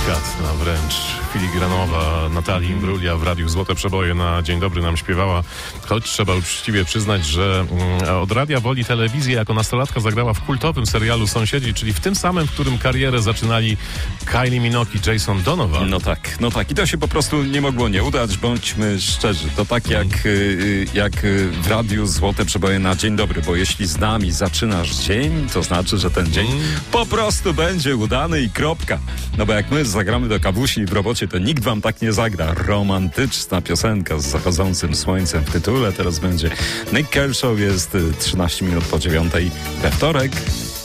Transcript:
delikatna, wręcz filigranowa Natalii Imbruglia w Radiu Złote Przeboje na Dzień Dobry nam śpiewała, choć trzeba uczciwie przyznać, że od radia woli telewizję jako nastolatka zagrała w kultowym serialu Sąsiedzi, czyli w tym samym, w którym karierę zaczynali Kylie Minogue i Jason Donovan. No tak. I to się po prostu nie mogło nie udać, bądźmy szczerzy. To tak jak w Radiu Złote Przeboje na Dzień Dobry, bo jeśli z nami zaczynasz dzień, to znaczy, że ten dzień po prostu będzie udany i kropka. No bo jak my zagramy do kawusi w robocie, to nikt wam tak nie zagra. Romantyczna piosenka z zachodzącym słońcem w tytule. Teraz będzie Nick Kershaw, jest 13 minut po 9 we wtorek.